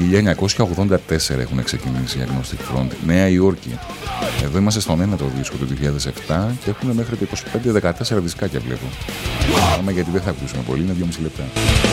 1984 έχουν ξεκινήσει οι Agnostic Front, Νέα Υόρκη. Εδώ είμαστε στον ένα το δίσκο του 2007 και έχουν μέχρι το 25-14 δισκάκια βλέπω. Πάμε γιατί δεν θα ακούσουμε πολύ, είναι 2,5 λεπτά.